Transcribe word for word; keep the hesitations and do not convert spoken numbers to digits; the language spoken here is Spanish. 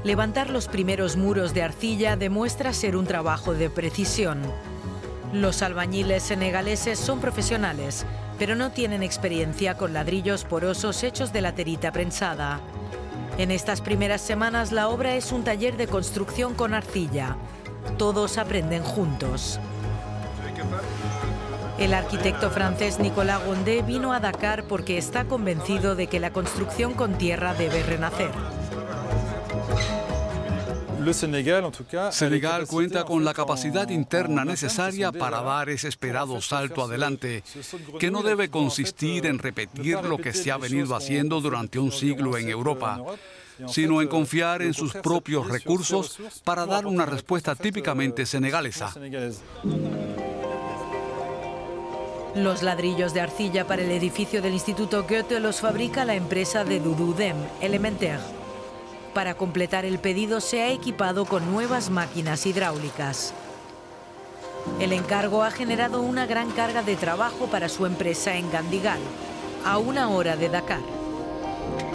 Levantar los primeros muros de arcilla demuestra ser un trabajo de precisión. Los albañiles senegaleses son profesionales, pero no tienen experiencia con ladrillos porosos hechos de laterita prensada. En estas primeras semanas la obra es un taller de construcción con arcilla. Todos aprenden juntos. El arquitecto francés Nicolas Gondet vino a Dakar porque está convencido de que la construcción con tierra debe renacer. Senegal cuenta con la capacidad interna necesaria para dar ese esperado salto adelante, que no debe consistir en repetir lo que se ha venido haciendo durante un siglo en Europa, sino en confiar en sus propios recursos para dar una respuesta típicamente senegalesa. Los ladrillos de arcilla para el edificio del Instituto Goethe los fabrica la empresa de Doudou Dem, Elementaire. Para completar el pedido se ha equipado con nuevas máquinas hidráulicas. El encargo ha generado una gran carga de trabajo para su empresa en Gandigal, a una hora de Dakar.